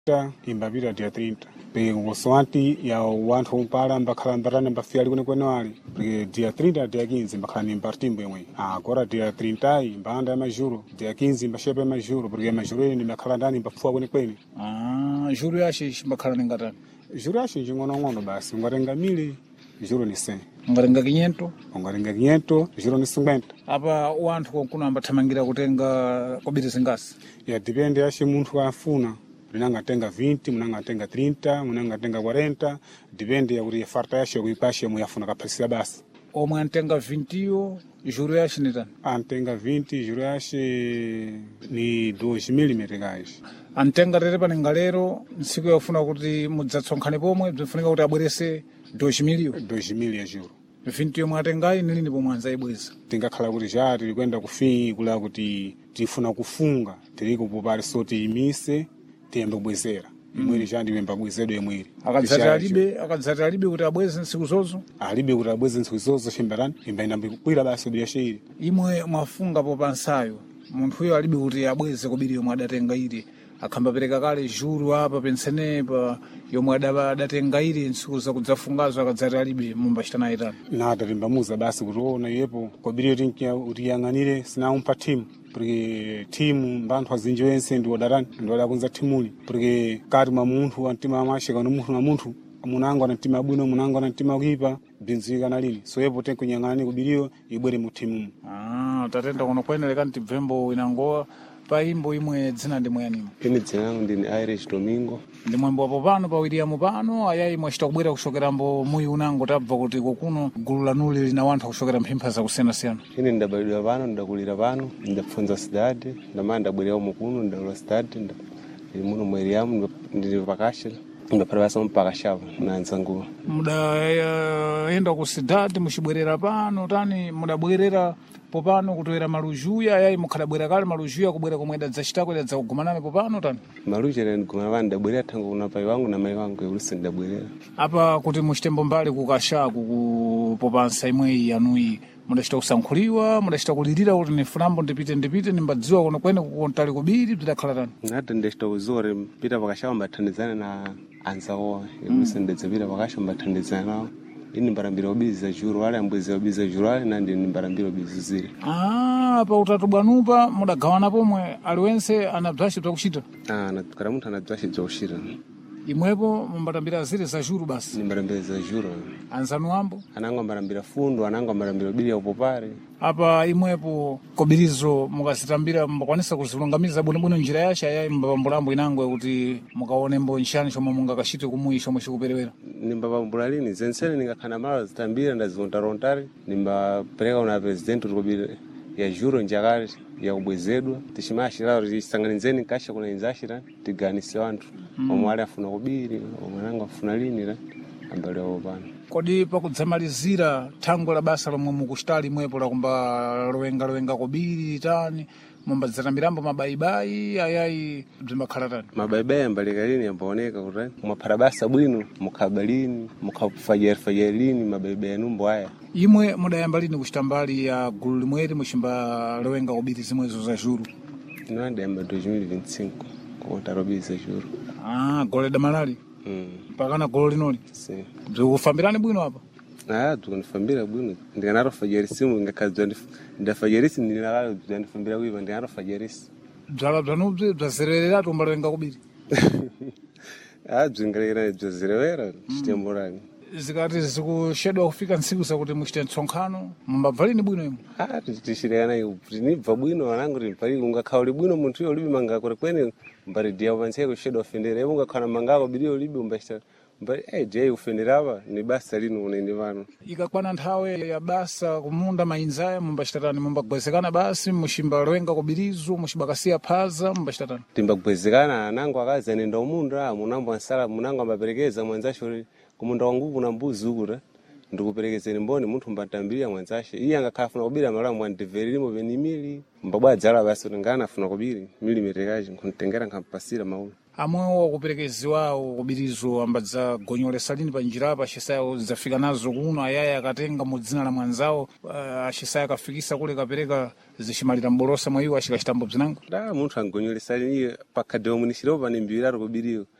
imbapita dia 30 porque ngosoanti ya wanthu umpala mbakhala mbatana mbafika ali kwene ali porque dia 30 dia 15 mbakhala ni mpartimbo imwe agora dia 30 mbanda ya majuro dia 15 mbashepa ya majuro porque majuro ni mbakhala ndani mbafua kwene juro yace mbakhala ni ngatani juro yace njing'ono basi ungatenga mili juro ni 100 ungatenga 500 ungatenga 500 juro ni 50 apa wanthu konkuno ambathamangira kutenga kobiri zingasi ya depende yace munthu afuna munanga atenga 20 munanga atenga 30 munanga atenga 40 depende ya kuti farta yace kuipashe muyafuna kapasisa basi omwe antenga 20 juro yace ni tani antenga 20 juro yace ni 2000 meticais antenga tere panenga lero ntsiku yafuna kuti mudzatsonkane pomwe bzifunika kuti abwerese 2000 ya juro 20 yomwe atengayi nilini pomwe anzayibweza tingakhala kuti ja tili kwenda kufii kula kuti tifuna kufunga tiliko popali so tiyimise tiyembe kubwezera imwiri ja ndiwemba bwezedwe imwiri akadzati alibe kuti abweze ntsiku zozo alibe kuti abweze ntsiku zozo chimbatani imbayenda mbikukwira basi kuti yashiri imwe mwafunga popansayo munthu uyo alibe kuti abweze kobiri yomwe adatenga ili akhamba pereka kale juru apa pensenepa yomwe adatenga ili ntsiku zakudzafungazo akadzati alibe mumbachitanayi tani nada timbamuza basi kuti ona yepo kobiri utiyang'anire sinaumpa timu porque timu mbanthu azinji wense ndi odarani ndi odakunza timuli porque kati mwa munthu amtima amashika munthu na munthu munango ana mtima abwino munango ana mtima kuipa bzinzika na lini so yepo tenkunyang'ani kubiriyo ibwere mu timu tatenda kuno kweneleka ntibvembo inangowa paimbo imwe dzina ndimwe yanimo ine dzina langu ndini Irish Domingo ndi mwembo wapo pano pa William pano ayayi mwachita kubwera kushokerambo muyi unango tabva kuti kokuno gulu lanuli lina wanthu akushokera mphimpha zakusiyanasiyana ine ndabadwira pano ndakulira pano ndapfunza sidade ndamana ndabwerera umu kuno ndalola sidade ndili muno mu William ndili pakasha ndaphala basa mpakashava nanzanguwa mudayenda ku sidade muchibwerera pano tani mudabwerera popano kutoera malujuya ayayi mukhadabwera kale malujuya kubwera komwe idadzachitako idadzakugumanabe popano tani malujuya ndagumana pano ndabwerera thango kuna pai wangu na mai wangu yulisi ndabwerera apa kuti muchitembo mbali kukashaku popansa imweyi yanuyi mudachita kusankhuliwa mudachita kulirira kuti nifunambo ndipite nimbadziwa kuno kwene kukontali kubiri bzidakhala tani nati ndachita kuzore pita pakashawa mbathandizana na anzawowa yulisi ndadzapita pakasha mbathandizana nawo ini mbarambira obiza juru wale ambwezi obiza juru wale nandi mbarambira obiza zile pa utatu bwanupa mudagawana pomwe aliwense anabzashi bzakuchita kana munthu anabzashi bzakuchita imwepo mumbatambira zile za juru basi nimbarambira za juru anzanu ambo anango mbarambira fundo anango mbarambira obiri opopare apa imwepo kobirizo mukazitambira mukwanisa kuzilungamiza bwinobwino njira yace ayayi mbapambulambo inango kuti mukaonembo nchani chomwe mungakachite kumuyi chomwe chikuperewera nimbapambula lini zensene ningakhana mala zitambira ndazilontarontari nimbapereka una presidenti kobiri ya juro njakale yakubwezedwa tichimashira tisanganizeni kasha kuna inzashira tiganise wanthu omwe ali afuna kubiri omwe anango afuna lini la ambalewo pano kodi pakudzamalizira thango la basa lomwe mukuchitali imwepo lakumba lowenga kubiri tani mumbadzatambiramo mabayibayi ayayi bzimbakhala tani mabayibayi ambaleka lini ambaoneka kuti mwaphata basa bwino mukhaba lini mukhafajari lini mabayibayi anumbo aya imwe mudayamba lini kuchita mbali ya gulu limweri muchimba lowenga kubiri zimwezo za juru ino adayamba 2025 kukontara obiri za juru golo lidamalali pakana golo linoli si bzikufambirani bwino apa bzikunifambira bwino ndikanatofajarisi ngakhazi ndafajarisi ndinilakale bzandifambira kuipa ndikanatofajarisi bzala bzanubzi bzazerereratu umbalowenga kubiri bzingalekera bzazerewera chitemborani zikati zikushedwa kufika ntsiku zakuti muchite mtsonkhano mumbabva lini bwino imwe tichilekana tinibva bwino anango timpali ungakhauli bwino munthu iyo libi mangako kwene mbaridiya upansiye kushedwa ufendera ipo ungakhala mangako biliyo libi umbachita je ufendera apa ni basa lino unene pano ikakwana nthawe ya basa kumunda mainzaya mumbachitatani mumbagwezekana basi mushimba lowenga kubirizo mushibakasiya phaza mumbachitatan timbagwezekana anango akazi anenda umunda munambo ansala munango ambaperekeza mwanzacho kumunda wangu kuna mbuzi ukuta ndikuperekezeni mboni munthu mbatambirira mwanzache iye angakhala afuna kubira malamu mwandivererimo venimili mbabwadzala basi kuti ngana afuna kubiri milimetekaji nkuntengera nkampasira maulu amwewo akuperekeziwawo kubirizo ambadza gonyolesa lini panjirapa acisayo zafika nazo kuno ayayi akatenga mu dzina la mwanzawo acisayo akafikisa kule kapereka zichimalira mbolosa mwa iwo acikacitambo bzinango munthu angonyolesa lini pakhadewa munisirepo pane mbiwiratu kubiriyo